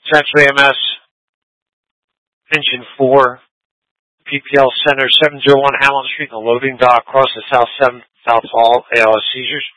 Central AMS, Engine 4, PPL Center, 701 Hamilton Street, in the loading dock across the South 7th, South Hall, ALS seizures.